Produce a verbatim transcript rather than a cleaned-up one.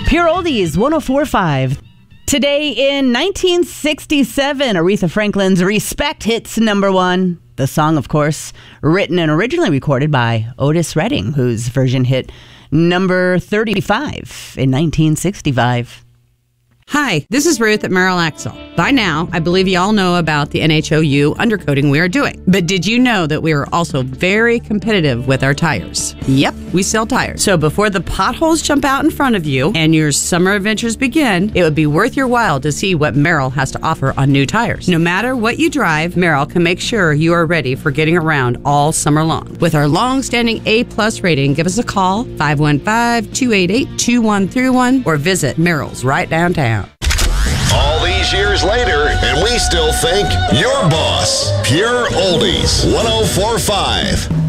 Pure Oldies, one oh four point five. Today in nineteen sixty-seven, Aretha Franklin's Respect hits number one. The song, of course, written and originally recorded by Otis Redding, whose version hit number thirty-five in nineteen sixty-five. Hi, this is Ruth at Merrill Axle. By now, I believe you all know about the N H O U undercoating we are doing. But did you know that we are also very competitive with our tires? Yep, we sell tires. So before the potholes jump out in front of you and your summer adventures begin, it would be worth your while to see what Merrill has to offer on new tires. No matter what you drive, Merrill can make sure you are ready for getting around all summer long. With our long-standing A-plus rating, give us a call, five one five, two eight eight, two one three one, or visit Merrill's right downtown. All these years later, and we still think your boss. Pure Oldies, one oh four point five.